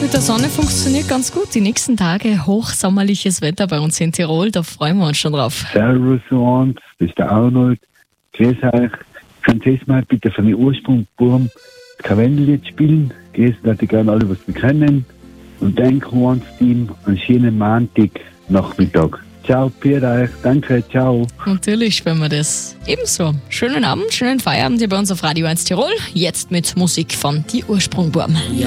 mit der Sonne funktioniert ganz gut. Die nächsten Tage hochsommerliches Wetter bei uns in Tirol. Da freuen wir uns schon drauf. Servus, das ist der Arnold. Grüß euch. Könnt ihr mal bitte für den Ursprungsbaum das Karwendellied spielen? Grüß hätte gerne alle, was wir kennen. Und denken wir ans Team einen schönen Montag-Nachmittag. Ciao, Pierre euch. Danke, ciao. Natürlich spielen wir das. Ebenso. Schönen Abend, schönen Feierabend hier bei uns auf Radio 1 Tirol. Jetzt mit Musik von Die Ursprungburm. Ja.